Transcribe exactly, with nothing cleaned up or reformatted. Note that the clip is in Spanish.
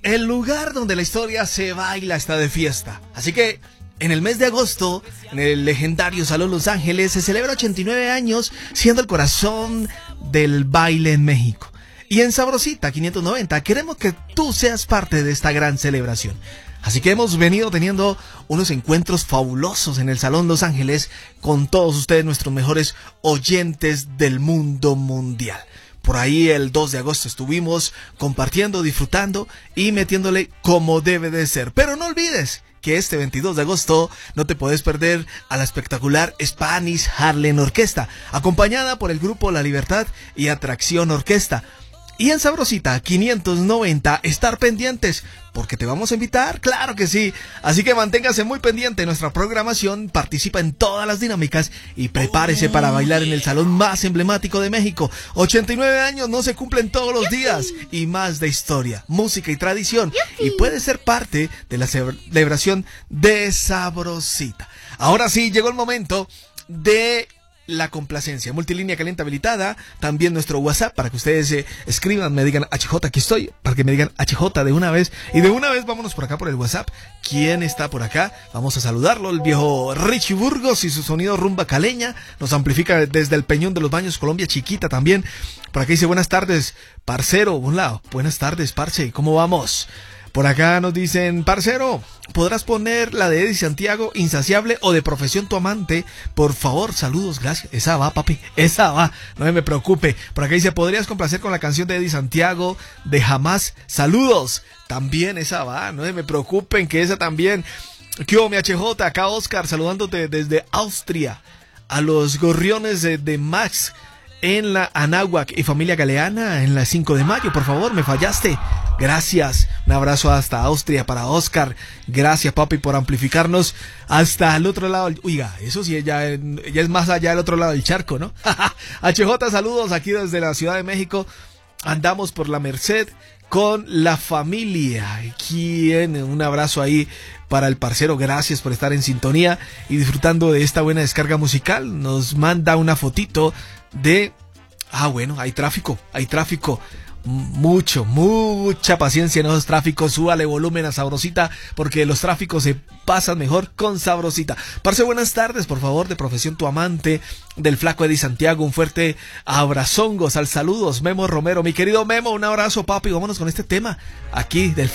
el lugar donde la historia se baila está de fiesta. Así que en el mes de agosto, en el legendario Salón Los Ángeles, se celebra ochenta y nueve años, siendo el corazón del baile en México. Y en Sabrosita quinientos noventa queremos que tú seas parte de esta gran celebración. Así que hemos venido teniendo unos encuentros fabulosos en el Salón Los Ángeles con todos ustedes, nuestros mejores oyentes del mundo mundial. Por ahí el dos de agosto estuvimos compartiendo, disfrutando y metiéndole como debe de ser. Pero no olvides que este veintidós de agosto no te podés perder a la espectacular Spanish Harlem Orquesta, acompañada por el grupo La Libertad y Atracción Orquesta. Y en Sabrosita quinientos noventa, estar pendientes, porque te vamos a invitar, claro que sí. Así que manténgase muy pendiente de nuestra programación, participa en todas las dinámicas y prepárese para bailar en el salón más emblemático de México. ochenta y nueve años no se cumplen todos los días, y más de historia, música y tradición. Y puedes ser parte de la celebración de Sabrosita. Ahora sí, llegó el momento de la complacencia. Multilínea caliente habilitada, también nuestro WhatsApp para que ustedes eh, escriban, me digan H J, aquí estoy, para que me digan H J de una vez. Y de una vez vámonos por acá por el WhatsApp. ¿Quién está por acá? Vamos a saludarlo, el viejo Richie Burgos y su sonido rumba caleña. Nos amplifica desde el Peñón de los Baños, Colombia Chiquita también. Por acá dice buenas tardes, parcero, un lado. Buenas tardes, parce, ¿cómo vamos? Por acá nos dicen, parcero, ¿podrás poner la de Eddie Santiago, Insaciable, o de Profesión Tu Amante? Por favor, saludos, gracias. Esa va, papi, esa va, no me preocupe. Por acá dice, ¿podrías complacer con la canción de Eddie Santiago, de Jamás? Saludos, también esa va, no me preocupen, que esa también. ¿Qué hubo, mi H J? Acá Oscar, saludándote desde Austria. A los gorriones de, de Max en la Anáhuac y familia Galeana en la cinco de mayo, por favor, me fallaste. Gracias, un abrazo hasta Austria para Oscar. Gracias, papi, por amplificarnos hasta el otro lado. Oiga, eso sí, ya, ya es más allá del otro lado del charco, ¿no? H J, saludos aquí desde la Ciudad de México. Andamos por la Merced con la familia. ¿Quién? Un abrazo ahí para el parcero, gracias por estar en sintonía y disfrutando de esta buena descarga musical. Nos manda una fotito de... Ah, bueno, hay tráfico, hay tráfico. Mucho, mucha paciencia en esos tráficos. Súbale volumen a Sabrosita, porque los tráficos se pasan mejor con Sabrosita. Parce, buenas tardes, por favor, de Profesión Tu Amante, del flaco Eddie Santiago, un fuerte abrazongos, al saludos, Memo Romero, mi querido Memo, un abrazo, papi. Vámonos con este tema aquí del